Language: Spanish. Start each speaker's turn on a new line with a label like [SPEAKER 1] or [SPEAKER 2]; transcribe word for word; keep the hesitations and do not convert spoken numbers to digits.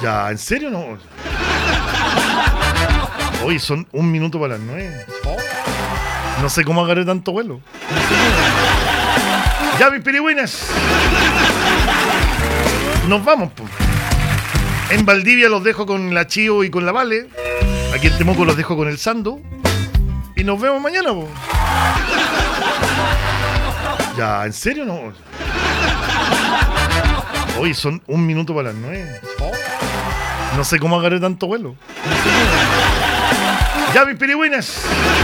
[SPEAKER 1] Ya, ¿en serio no? Hoy son un minuto para las nueve. No sé cómo agarré tanto vuelo. Ya, mis pirigüines. Nos vamos, pues. En Valdivia los dejo con la Chío y con la Vale. Aquí en Temuco los dejo con el Sando. Y nos vemos mañana, pues. Ya, ¿en serio no? Hoy son un minuto para las nueve. No sé cómo agarré tanto vuelo. Ya, mis pirigüines.